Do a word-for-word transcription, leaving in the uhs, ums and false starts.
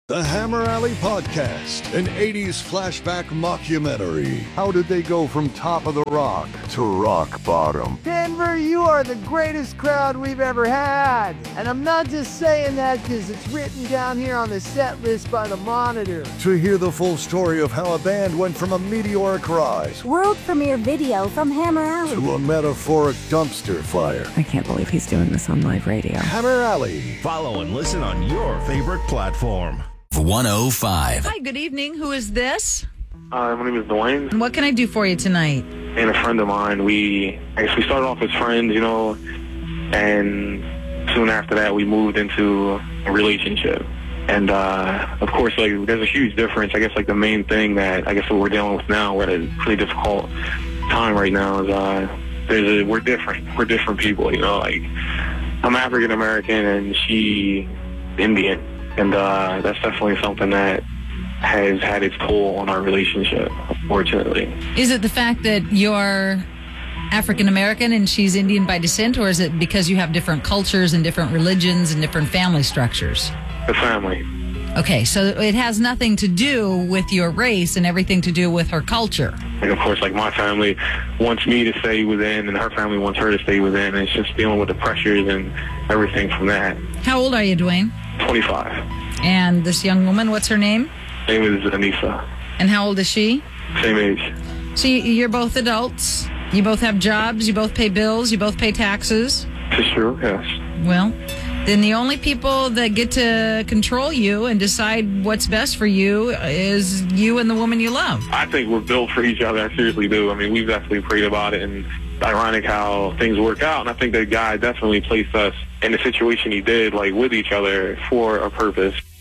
The Hammer Alley Podcast, an eighties flashback mockumentary. How did they go from top of the rock to rock bottom? Denver, you are the greatest crowd we've ever had. And I'm not just saying that because it's written down here on the set list by the Monitor. To hear the full story of how a band went from a meteoric rise, world premiere video from Hammer Alley, to a metaphoric dumpster fire. I can't believe he's doing this on live radio. Hammer Alley. Follow and listen on your favorite platform. one oh five. Hi, good evening. Who is this? Uh, my name is Dwayne. And what can I do for you tonight? And a friend of mine, we, I guess we started off as friends, you know, and soon after that we moved into a relationship. And, uh, of course, like, there's a huge difference. I guess, like, the main thing that, I guess, what we're dealing with now, we're at a pretty difficult time right now, is, uh, there's a, we're different. We're different people, you know, like, I'm African-American and she Indian. And uh, that's definitely something that has had its toll on our relationship, unfortunately. Is it the fact that you're African American and she's Indian by descent, or is it because you have different cultures and different religions and different family structures? The family. Okay, so it has nothing to do with your race and everything to do with her culture. And of course, like, my family wants me to stay within, and her family wants her to stay within. And it's just dealing with the pressures and everything from that. How old are you, Dwayne? twenty-five. And this young woman, what's her name? Her name is Anissa. And how old is she? Same age. So you're both adults. You both have jobs. You both pay bills. You both pay taxes. It's true, yes. Well, then the only people that get to control you and decide what's best for you is you and the woman you love. I think we're built for each other. I seriously do. I mean, we've definitely prayed about it, and it's ironic how things work out. And I think that God definitely placed us in the situation he did, like, with each other for a purpose.